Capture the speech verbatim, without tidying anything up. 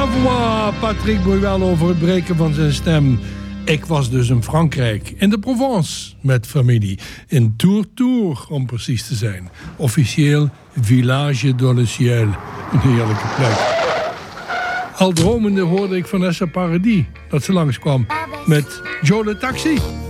Voilà, Patrick Bruel over het breken van zijn stem. Ik was dus in Frankrijk, in de Provence, met familie. In Tourtour, om precies te zijn. Officieel Village dans le Ciel. Een heerlijke plek. Al dromende hoorde ik Vanessa Paradis dat ze langskwam met Joe le Taxi.